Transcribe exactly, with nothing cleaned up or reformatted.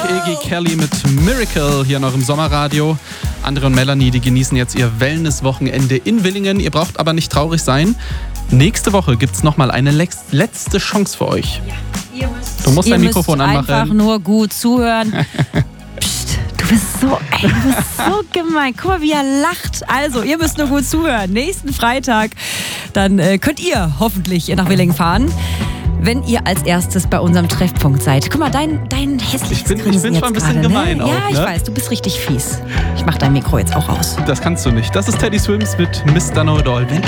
Iggy Kelly mit Miracle hier noch im Sommerradio. Andre und Melanie, die genießen jetzt ihr Wellness-Wochenende in Willingen. Ihr braucht aber nicht traurig sein. Nächste Woche gibt es nochmal eine letzte Chance für euch. Ja, ihr müsst, du musst ihr dein Mikrofon müsst anmachen. Einfach nur gut zuhören. Psst, du bist so, ey, du bist so gemein. Guck mal, wie er lacht. Also, ihr müsst nur gut zuhören. Nächsten Freitag, dann äh, könnt ihr hoffentlich nach Willingen fahren, wenn ihr als erstes bei unserem Treffpunkt seid. Guck mal, dein, dein hässliches Ich bin, ich Grinsen bin jetzt schon ein bisschen gerade, gemein ne? auch, Ja, ich ne? weiß, du bist richtig fies. Ich mach dein Mikro jetzt auch aus. Das kannst du nicht. Das ist Teddy Swims mit Mister Know It All. Wenn